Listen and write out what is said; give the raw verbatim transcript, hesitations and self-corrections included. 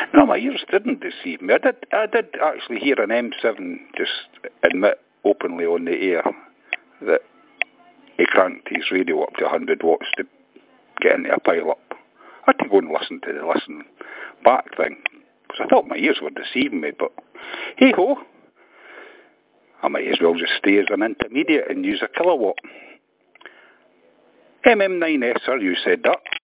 No, my ears didn't deceive me. I did, I did actually hear an M seven just admit openly on the air that he cranked his radio up to one hundred watts to get into a pile-up. I had to go and listen to the listen back thing, because I thought my ears were deceiving me, but hey-ho, I might as well just stay as an intermediate and use a kilowatt. M M nine S R, you said that.